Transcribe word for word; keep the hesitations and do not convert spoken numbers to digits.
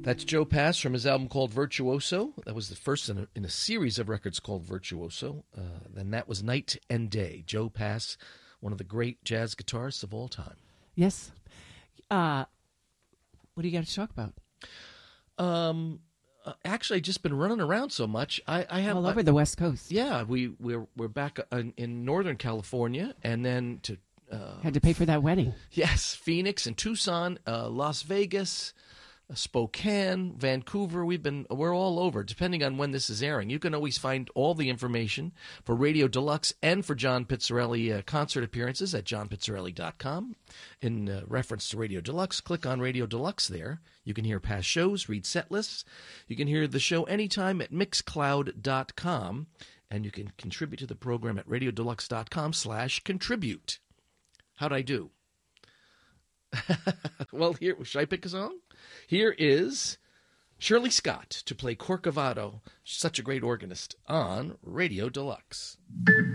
That's Joe Pass from his album called Virtuoso. That was the first in a, in a series of records called Virtuoso. Uh, and that was Night and Day. Joe Pass, one of the great jazz guitarists of all time. Yes. Uh, what do you got to talk about? Um, uh, actually, I've just been running around so much. I, I have all over I, the West Coast. Yeah, we we're we're back in, in Northern California, and then to uh, had to pay for that wedding. Yes, Phoenix and Tucson, uh, Las Vegas, Spokane, Vancouver. We've been we're all over, depending on when this is airing. You can always find all the information for Radio Deluxe and for John Pizzarelli uh, concert appearances at john pizzarelli dot com. In uh, reference to Radio Deluxe, click on Radio Deluxe there. You can hear past shows, read set lists. You can hear the show anytime at mixcloud dot com, and you can contribute to the program at radio deluxe dot com slash contribute. How'd I do? Well, here, should I pick a song? Here is Shirley Scott to play Corcovado, such a great organist, on Radio Deluxe.